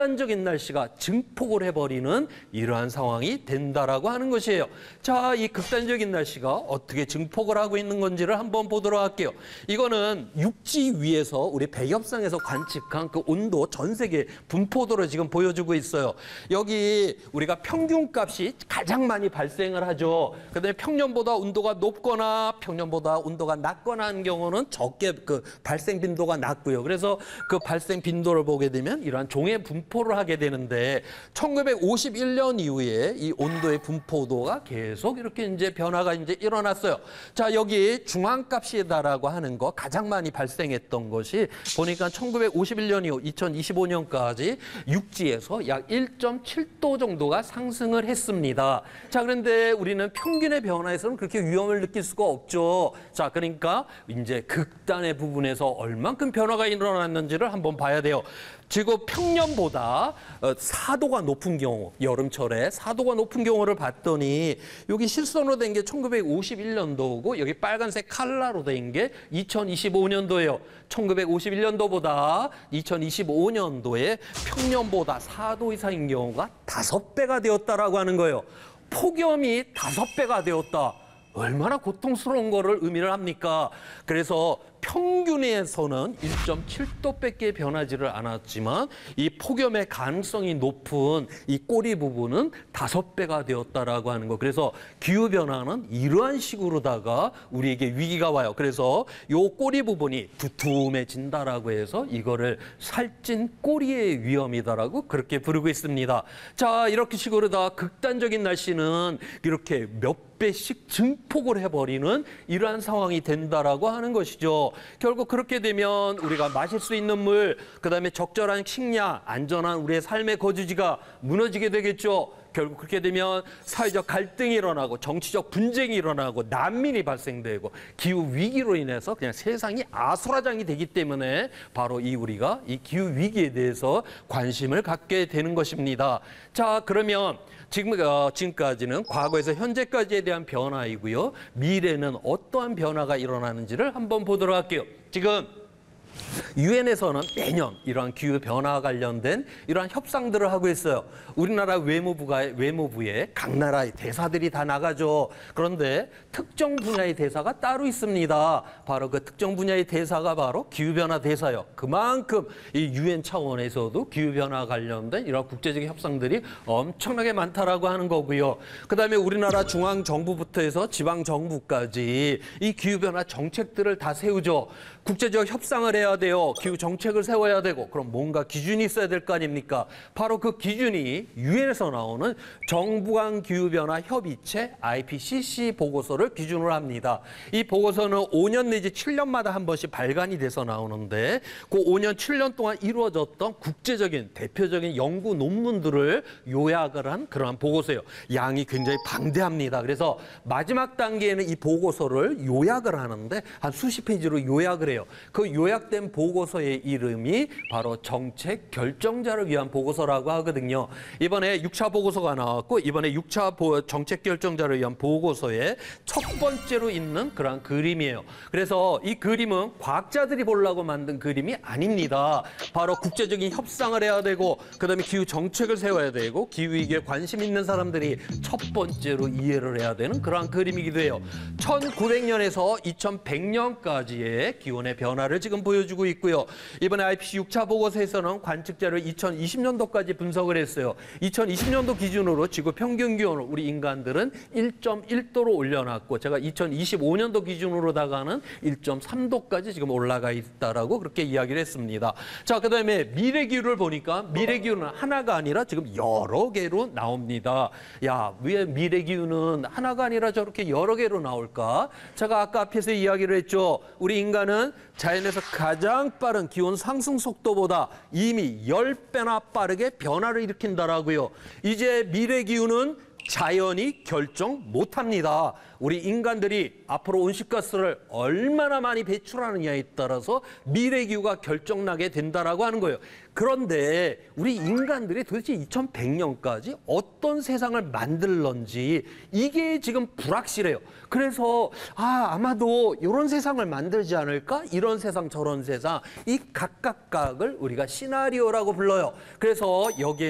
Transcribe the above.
극단적인 날씨가 증폭을 해버리는 이러한 상황이 된다라고 하는 것이에요. 자, 이 극단적인 날씨가 어떻게 증폭을 하고 있는 건지를 한번 보도록 할게요. 이거는 육지 위에서 우리 백엽상에서 관측한 그 온도 전 세계 분포도를 지금 보여주고 있어요. 여기 우리가 평균값이 가장 많이 발생을 하죠. 그다음에 평년보다 온도가 높거나 평년보다 온도가 낮거나 하는 경우는 적게 그 발생 빈도가 낮고요. 그래서 그 발생 빈도를 보게 되면 이러한 종의 분포를 하게 되는데 1951년 이후에 이 온도의 분포도가 계속 이렇게 이제 변화가 이제 일어났어요. 자, 여기 중앙값이다라고 하는 거 가장 많이 발생했던 것이 보니까 1951년 이후 2025년까지 육지에서 약 1.7도 정도가 상승을 했습니다. 자, 그런데 우리는 평균의 변화에서는 그렇게 위험을 느낄 수가 없죠. 자, 그러니까 이제 극단의 부분에서 얼만큼 변화가 일어났는지를 한번 봐야 돼요. 지금 평년보다 4도가 높은 경우, 여름철에 4도가 높은 경우를 봤더니 여기 실선으로 된 게 1951년도고 여기 빨간색 칼라로 된 게 2025년도예요. 1951년도보다 2025년도에 평년보다 4도 이상인 경우가 5배가 되었다라고 하는 거예요. 폭염이 5배가 되었다. 얼마나 고통스러운 거를 의미를 합니까? 그래서 평균에서는 1.7도밖에 변하지를 않았지만 이 폭염의 가능성이 높은 이 꼬리 부분은 5배가 되었다라고 하는 거. 그래서 기후변화는 이러한 식으로다가 우리에게 위기가 와요. 그래서 요 꼬리 부분이 두툼해진다라고 해서 이거를 살찐 꼬리의 위험이다라고 그렇게 부르고 있습니다. 자, 이렇게 식으로다 극단적인 날씨는 이렇게 몇 배씩 증폭을 해버리는 이러한 상황이 된다라고 하는 것이죠. 결국 그렇게 되면 우리가 마실 수 있는 물, 그다음에 적절한 식량, 안전한 우리의 삶의 거주지가 무너지게 되겠죠. 결국 그렇게 되면 사회적 갈등이 일어나고 정치적 분쟁이 일어나고 난민이 발생되고 기후 위기로 인해서 그냥 세상이 아수라장이 되기 때문에 바로 우리가 이 기후 위기에 대해서 관심을 갖게 되는 것입니다. 자, 그러면 지금까지는 과거에서 현재까지에 대한 변화이고요. 미래는 어떠한 변화가 일어나는지를 한번 보도록 할게요. 지금 유엔에서는 매년 이러한 기후 변화와 관련된 이러한 협상들을 하고 있어요. 우리나라 외무부에 각 나라의 대사들이 다 나가죠. 그런데 특정 분야의 대사가 따로 있습니다. 바로 그 특정 분야의 대사가 바로 기후변화 대사요. 그만큼 이 유엔 차원에서도 기후변화와 관련된 이러한 국제적인 협상들이 엄청나게 많다라고 하는 거고요. 그다음에 우리나라 중앙정부부터 해서 지방정부까지 이 기후변화 정책들을 다 세우죠. 국제적 협상을 해야 돼요. 기후 정책을 세워야 되고 그럼 뭔가 기준이 있어야 될 거 아닙니까? 바로 그 기준이 유엔에서 나오는 정부 간 기후변화 협의체 IPCC 보고서를 기준으로 합니다. 이 보고서는 5년 내지 7년마다 한 번씩 발간이 돼서 나오는데 그 5년, 7년 동안 이루어졌던 국제적인 대표적인 연구 논문들을 요약을 한 그러한 보고서예요. 양이 굉장히 방대합니다. 그래서 마지막 단계에는 이 보고서를 요약을 하는데 한 수십 페이지로 요약을 해요. 그 요약된 보고서의 이름이 바로 정책 결정자를 위한 보고서라고 하거든요. 이번에 6차 보고서가 나왔고 이번에 6차 정책 결정자를 위한 보고서의 첫 번째로 있는 그런 그림이에요. 그래서 이 그림은 과학자들이 보려고 만든 그림이 아닙니다. 바로 국제적인 협상을 해야 되고 그다음에 기후 정책을 세워야 되고 기후위기에 관심 있는 사람들이 첫 번째로 이해를 해야 되는 그러한 그림이기도 해요. 1900년에서 2100년까지의 기온의 변화를 지금 보여주고 있고요. 이번에 IPCC 6차 보고서에서는 관측자를 2020년도까지 분석을 했어요. 2020년도 기준으로 지구 평균 기온을 우리 인간들은 1.1도로 올려놨고 제가 2025년도 기준으로다가는 1.3도까지 지금 올라가 있다라고 그렇게 이야기를 했습니다. 자, 그다음에 미래 기후를 보니까 미래 기후는 하나가 아니라 지금 여러 개로 나옵니다. 야, 왜 미래 기후는 하나가 아니라 저렇게 여러 개로 나올까? 제가 아까 앞에서 이야기를 했죠. 우리 인간은 자연에서 가장 빠른 기온 상승 속도보다 이미 10배나 빠르게 변화를 일으킨다라고요. 이제 미래 기후는 자연이 결정 못합니다. 우리 인간들이 앞으로 온실가스를 얼마나 많이 배출하느냐에 따라서 미래 기후가 결정나게 된다라고 하는 거예요. 그런데 우리 인간들이 도대체 2100년까지 어떤 세상을 만들런지 이게 지금 불확실해요. 그래서 아마도 이런 세상을 만들지 않을까? 이런 세상 저런 세상 이 각각각을 우리가 시나리오라고 불러요. 그래서 여기에